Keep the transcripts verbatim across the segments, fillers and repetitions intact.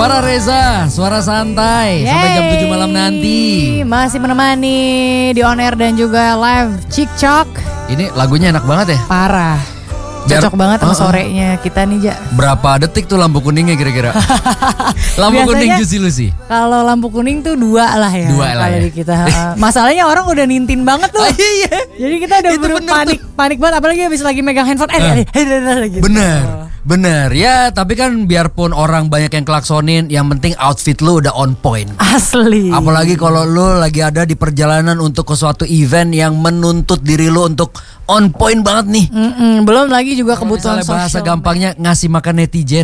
Para Reza, suara santai. Yeay. Sampai jam tujuh malam nanti. Masih menemani di on air dan juga live Cikcok. Ini lagunya enak banget ya? Parah. Cocok Biar, banget sama uh, sorenya kita nih, Ja. Berapa detik tuh lampu kuningnya kira-kira? Lampu kuning Juicy Lucy. Kalau lampu kuning tuh dua lah ya. Dua lah ya. Di kita. Masalahnya orang udah nintin banget tuh. Oh, iya. Jadi kita udah bener panik, tuh. panik banget. Apalagi habis lagi megang handphone. Eh, uh. eh, eh, gitu. Bener. Bener ya, tapi kan biarpun orang banyak yang klaksonin, yang penting outfit lu udah on point. Asli. Apalagi kalau lu lagi ada di perjalanan untuk ke suatu event yang menuntut diri lu untuk on point banget nih. Mm-mm, belum lagi juga kebutuhan sosial. Bahasa gampangnya ngasih makan netizen.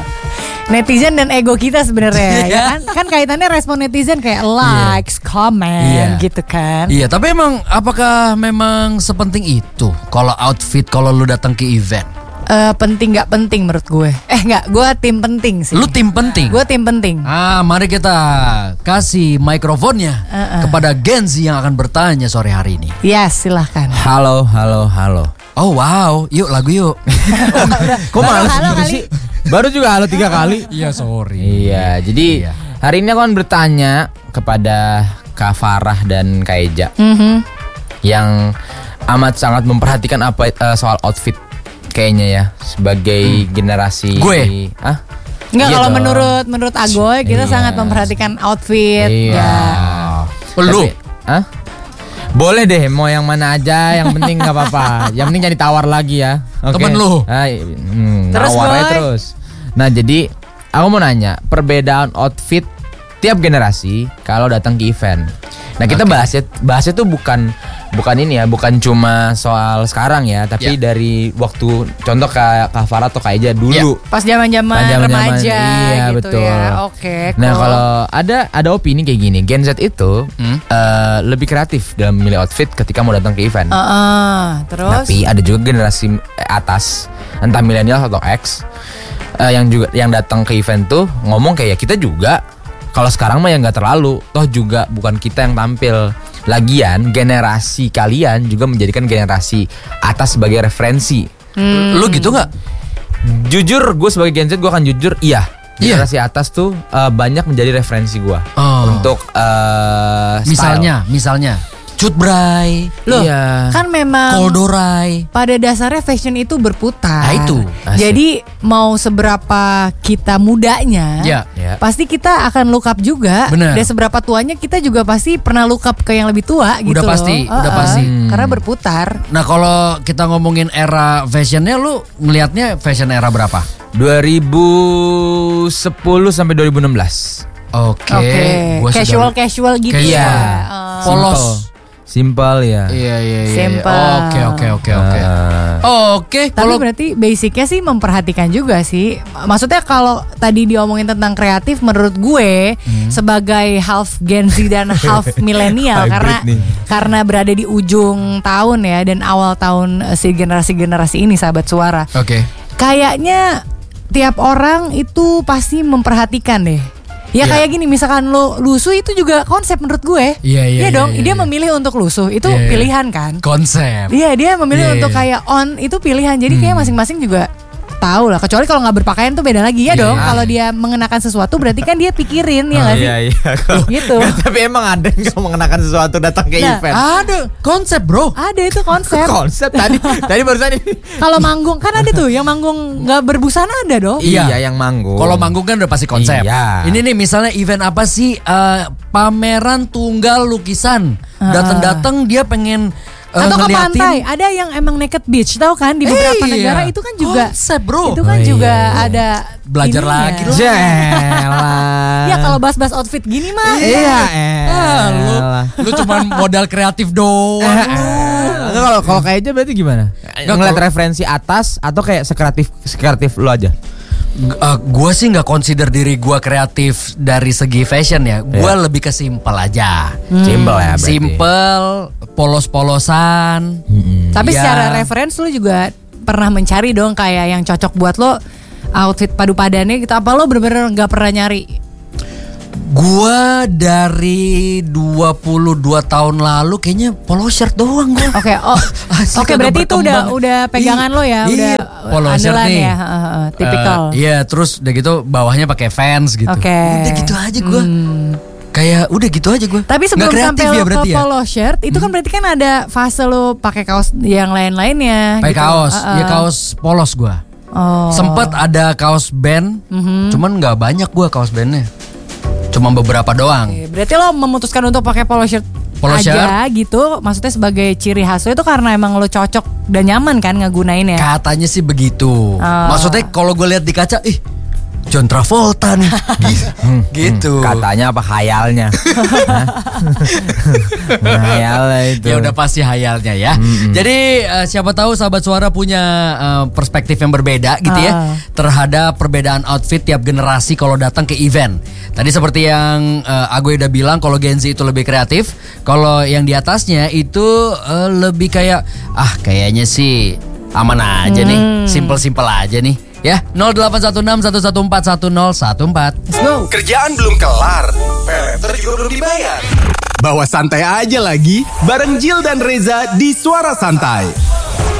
Netizen dan ego kita sebenarnya ya kan, kan kaitannya respon netizen kayak likes, yeah. comment, yeah. gitu kan. Iya, tapi emang apakah memang sepenting itu kalau outfit kalau lu datang ke event? Uh, penting gak penting menurut gue. Eh gak, gue tim penting sih. Lu tim penting? Gue tim penting. Ah, mari kita kasih mikrofonnya uh-uh. kepada Gen Z yang akan bertanya sore hari ini. Ya, silahkan. Halo, halo, halo. Oh wow, yuk lagu yuk. Kok males gitu sih? Baru juga halo tiga kali. Iya, sorry. Iya, jadi iya. hari ini aku akan bertanya kepada Kak Farah dan Kak Eja mm-hmm. yang amat sangat memperhatikan apa uh, soal outfit. Kayaknya ya sebagai hmm. generasi gue ah enggak iya kalau dong. menurut menurut Agoy kita iya. sangat memperhatikan outfit iya. ya. Lu ah boleh deh mau yang mana aja yang penting nggak apa-apa yang penting jangan ditawar lagi ya okay. Temen lu ah, hmm, terus nawarnya terus nah jadi aku mau nanya perbedaan outfit tiap generasi kalau datang ke event. Nah kita okay. bahasnya bahasnya tuh bukan bukan ini ya, bukan cuma soal sekarang ya, tapi yeah. dari waktu contoh kayak Kak Farah atau Kak Eja dulu. Yeah. Pas zaman-zaman remaja iya, gitu betul. ya. Oke. Okay, cool. Nah kalau ada ada opini kayak gini, Gen Z itu hmm? uh, lebih kreatif dalam memilih outfit ketika mau datang ke event. Uh, uh, terus? Tapi ada juga generasi atas, entah milenial atau X, uh, yang juga yang datang ke event tuh ngomong kayak kita juga. Kalau sekarang mah ya nggak terlalu, toh juga bukan kita yang tampil. Lagian generasi kalian juga menjadikan generasi atas sebagai referensi. Hmm. Lu gitu nggak? Jujur, gue sebagai Gen Z gue akan jujur, iya. Generasi yeah. atas tuh uh, banyak menjadi referensi gue oh. untuk uh, misalnya, style. misalnya. Cut Bray, loh, iya. kan memang Koldorai. Pada dasarnya fashion itu berputar. Nah itu. Asik. Jadi mau seberapa kita mudanya, ya. Ya. pasti kita akan look up juga. Bener. Dan seberapa tuanya kita juga pasti pernah look up ke yang lebih tua. Udah gitu pasti, loh. udah uh-uh. pasti. Hmm. Karena berputar. Nah kalau kita ngomongin era fashionnya, lu ngelihatnya fashion era berapa? dua ribu sepuluh sampai dua ribu enam belas. Oke. Okay. Okay. Casual sudah... casual gitu casual. ya. Uh, Polos. Simple ya. Iya iya iya. Simple. Oke oke oke oke. Oke. Tapi kalau berarti basicnya sih memperhatikan juga sih. Maksudnya kalau tadi diomongin tentang kreatif, menurut gue hmm. sebagai half Gen Z dan half milenial karena nih. karena berada di ujung tahun ya dan awal tahun si generasi-generasi ini sahabat suara. Oke. Okay. Kayaknya tiap orang itu pasti memperhatikan deh. Ya yeah. kayak gini misalkan lo lusuh itu juga konsep menurut gue. Iya yeah, iya. Iya dong, yeah, dia yeah. memilih untuk lusuh itu yeah, yeah. pilihan kan. Konsep. Iya dia memilih yeah, untuk yeah. kayak on itu pilihan. Jadi hmm. kayak masing-masing juga tahu lah. Kecuali kalau nggak berpakaian tuh beda lagi ya yeah. dong. Kalau dia mengenakan sesuatu berarti kan dia pikirin ya nggak oh, sih? Iya iya. Gitu. Tapi emang ada yang kalau mengenakan sesuatu datang ke nah, event. Ada konsep bro. Ada itu konsep. Konsep tadi tadi barusan ini. Kalau manggung kan ada tuh yang manggung nggak berbusana ada dong. Iya, iya yang manggung. Kalau manggung kan udah pasti konsep. Iya. Ini nih misalnya event apa sih uh, pameran tunggal lukisan. Uh. Datang-datang dia pengen Uh, atau ke ngeliatin. pantai, ada yang emang naked beach, tahu kan di beberapa hey, negara iya. itu kan juga konsep bro. Itu kan oh, juga iya. ada belajar ininya. lagi loh. Jelah. Ya kalau bahas-bahas outfit gini mah. Iya. Ah, lu lu cuman modal kreatif doang. Kalau kalau kayak aja berarti gimana? Ngeliat referensi atas atau kayak sekreatif sekreatif lu aja? Uh, gue sih nggak consider diri gue kreatif dari segi fashion ya. Gue yeah. lebih ke simple aja. Hmm. Simple ya berarti. Simple, polos-polosan. Hmm. Tapi ya. secara reference lu juga pernah mencari dong kayak yang cocok buat lo outfit padu padannya gitu. Apa lo bener-bener nggak pernah nyari? Gua dari dua puluh dua tahun lalu kayaknya polo shirt doang gua. Oke, oh. Oke, berarti itu udah udah pegangan lo ya, iya, udah polo shirt nih. Ya, uh, uh, tipikal. Uh, iya, terus udah gitu bawahnya pakai Vans gitu. Oke. Udah gitu aja gua. Hmm. Kayak udah gitu aja gue. Tapi sebelum sampai ya, lo ke ya? polo shirt, itu kan berarti kan ada fase lo pakai kaos yang lain-lainnya. Pakai gitu. kaos, uh, uh. ya kaos polos gue. Oh. Sempet ada kaos band, mm-hmm. cuman nggak banyak gue kaos bandnya. Cuma beberapa doang. Oke, berarti lo memutuskan untuk pakai polo shirt polo aja shirt? gitu. Maksudnya sebagai ciri khas lo itu karena emang lo cocok dan nyaman kan ngegunainnya. Katanya sih begitu. Oh. Maksudnya kalau gue lihat di kaca, ih John Travolta nih. Gitu. Katanya apa khayalnya? Khayalnya itu. Ya udah pasti khayalnya ya. Mm-hmm. Jadi uh, siapa tahu sahabat suara punya uh, perspektif yang berbeda gitu uh. ya terhadap perbedaan outfit tiap generasi kalau datang ke event. Tadi seperti yang uh, Agoy udah bilang, kalau Gen Z itu lebih kreatif, kalau yang di atasnya itu uh, lebih kayak ah kayaknya sih aman aja hmm. nih, simple-simple aja nih. Ya, nol delapan satu enam satu satu empat satu nol satu empat. Let's go. Kerjaan belum kelar, peleter juga belum dibayar. Bawa santai aja lagi, bareng Jill dan Reza di Suara Santai.